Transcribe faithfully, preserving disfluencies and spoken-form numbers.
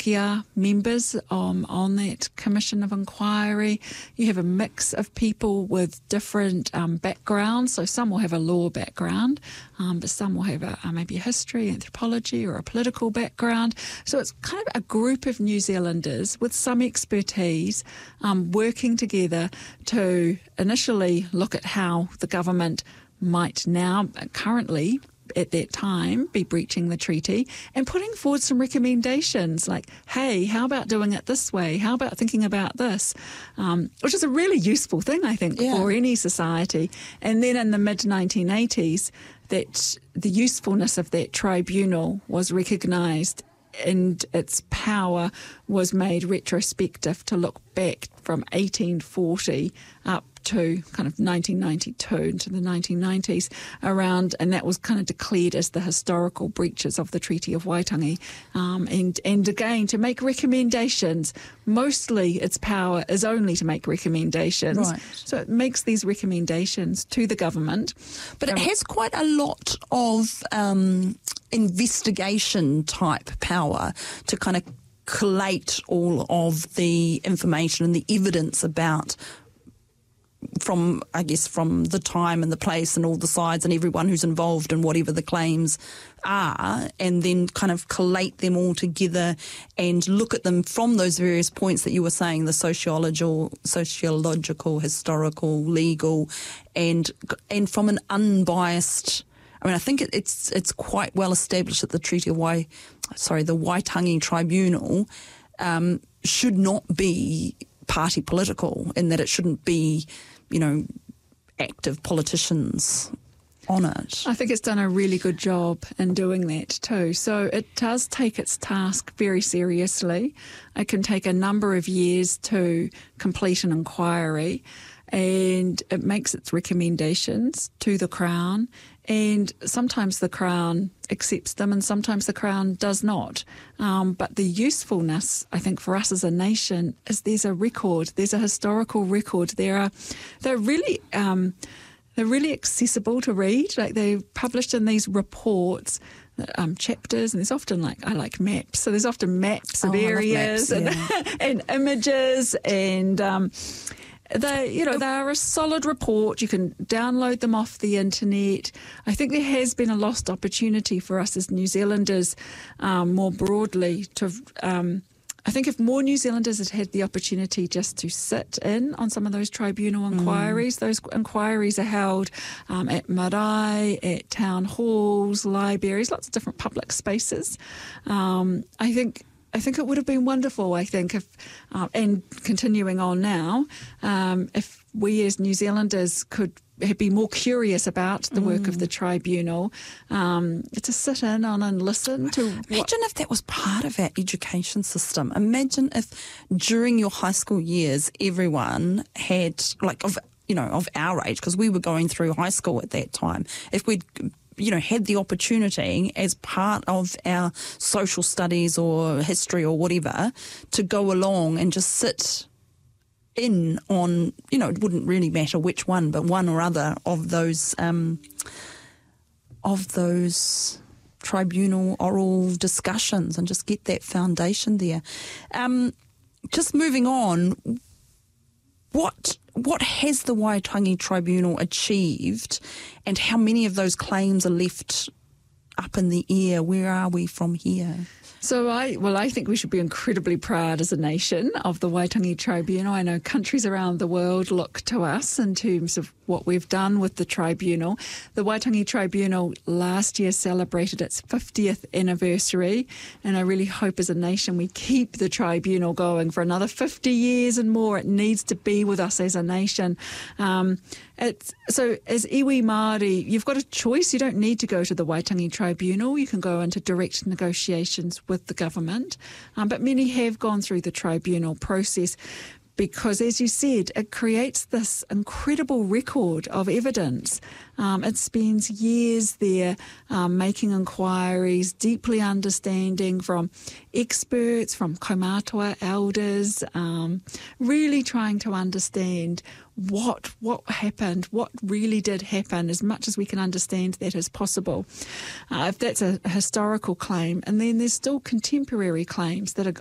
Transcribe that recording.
Pākehā members um, on that Commission of Inquiry. You have a mix of people with different um, backgrounds. So some will have a law background, um, but some will have a, a, maybe a history, anthropology, or a political background. So it's kind of a group of New Zealanders with some expertise um, working together to initially look at how the government might now, currently, at that time, be breaching the treaty and putting forward some recommendations like, hey, how about doing it this way? How about thinking about this? Um, which is a really useful thing, I think, yeah. for any society. And then in the mid nineteen eighties, that the usefulness of that tribunal was recognised and its power was made retrospective to look back from eighteen forty up to kind of nineteen ninety-two into the nineteen nineties around, and that was kind of declared as the historical breaches of the Treaty of Waitangi. Um, and, and again, to make recommendations, mostly its power is only to make recommendations. Right. So it makes these recommendations to the government. But it has quite a lot of um, investigation type power to kind of collate all of the information and the evidence about from, I guess, from the time and the place and all the sides and everyone who's involved in whatever the claims are, and then kind of collate them all together and look at them from those various points that you were saying, the sociological, sociological, historical, legal, and and from an unbiased. I mean, I think it, it's it's quite well established that the Treaty of Wai, sorry, the Waitangi Tribunal um, should not be party political, in that it shouldn't be, you know, active politicians on it. I think it's done a really good job in doing that too. So it does take its task very seriously. It can take a number of years to complete an inquiry, and it makes its recommendations to the Crown, and sometimes the Crown accepts them and sometimes the Crown does not. Um, but the usefulness, I think, for us as a nation is there's a record, there's a historical record. There are, they're really, um, they're really accessible to read. Like, they're published in these reports, Um, chapters, and there's often like I like maps, so there's often maps of oh, areas maps, yeah. and, and images, and um, they, you know, they are a solid report. You can download them off the internet. I think there has been a lost opportunity for us as New Zealanders, um, more broadly, to. Um, I think if more New Zealanders had had the opportunity just to sit in on some of those tribunal inquiries, mm. those inquiries are held um, at marae, at town halls, libraries, lots of different public spaces. Um, I think I think it would have been wonderful, I think, if, uh, and continuing on now, um, if we as New Zealanders could be more curious about the work mm. of the tribunal, um, to sit in on and listen to. Imagine what, if that was part of our education system. Imagine if during your high school years, everyone had, like, of you know, of our age, because we were going through high school at that time, if we'd you know, had the opportunity as part of our social studies or history or whatever to go along and just sit in on, you know, it wouldn't really matter which one, but one or other of those um, of those tribunal oral discussions, and just get that foundation there. Um, just moving on, what what has the Waitangi Tribunal achieved, and how many of those claims are left up in the air? Where are we from here? So I, well, I think we should be incredibly proud as a nation of the Waitangi Tribunal. I know countries around the world look to us in terms of what we've done with the tribunal. The Waitangi Tribunal last year celebrated its fiftieth anniversary, and I really hope as a nation we keep the tribunal going for another fifty years and more. It needs to be with us as a nation. Um, it's, so as iwi Māori, you've got a choice. You don't need to go to the Waitangi Tribunal. You can go into direct negotiations with the government, um, but many have gone through the tribunal process, because, as you said, it creates this incredible record of evidence. Um, it spends years there um, making inquiries, deeply understanding from experts, from kaumātua elders, um, really trying to understand what what happened, what really did happen, as much as we can understand that as possible. Uh, if that's a historical claim, and then there's still contemporary claims that are